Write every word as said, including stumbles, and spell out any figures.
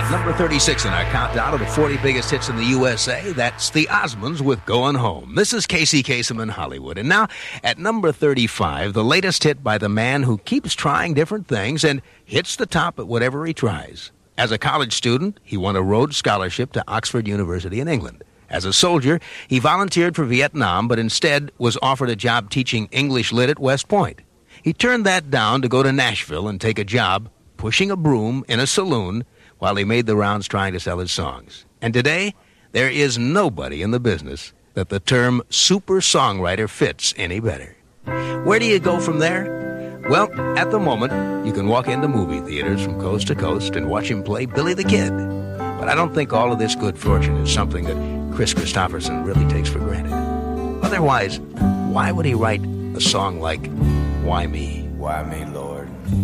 Number thirty-six in our countdown of the forty biggest hits in the U S A. That's the Osmonds with Going Home. This is Casey Kasem in Hollywood. And now, at number thirty-five, the latest hit by the man who keeps trying different things and hits the top at whatever he tries. As a college student, he won a Rhodes Scholarship to Oxford University in England. As a soldier, he volunteered for Vietnam, but instead was offered a job teaching English Lit at West Point. He turned that down to go to Nashville and take a job pushing a broom in a saloon while he made the rounds trying to sell his songs. And today, there is nobody in the business that the term super songwriter fits any better. Where do you go from there? Well, at the moment, you can walk into movie theaters from coast to coast and watch him play Billy the Kid. But I don't think all of this good fortune is something that Chris Christopherson really takes for granted. Otherwise, why would he write a song like Why Me? Why me, Lord?